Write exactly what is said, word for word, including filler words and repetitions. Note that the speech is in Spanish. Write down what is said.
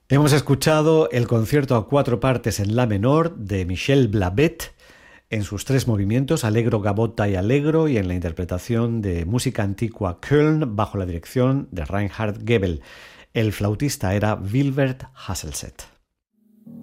Hemos escuchado el concierto a cuatro partes en la menor de Michel Blavet en sus tres movimientos, Allegro, Gavotta y Allegro, y en la interpretación de música antigua Köln bajo la dirección de Reinhard Gebel. El flautista era Wilbert Hasselset.